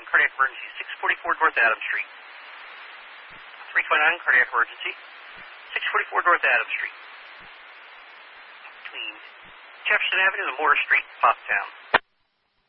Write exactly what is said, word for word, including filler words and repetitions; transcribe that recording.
cardiac emergency, six forty-four North Adams Street. three twenty-nine, cardiac emergency, six forty-four North Adams Street. Between Jefferson Avenue and Moore Street, Pottstown.